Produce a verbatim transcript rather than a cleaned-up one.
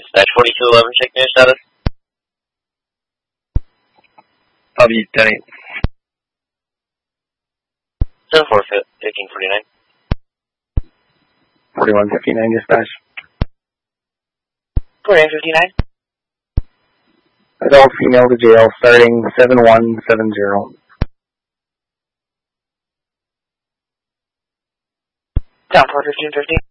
Dispatch forty-two eleven, check near status. W Denny. seven four, fifteen forty-nine. forty-one fifty-nine, dispatch. forty-nine fifty-nine. Adult female to jail starting seven one seven zero. Down for fifteen fifty.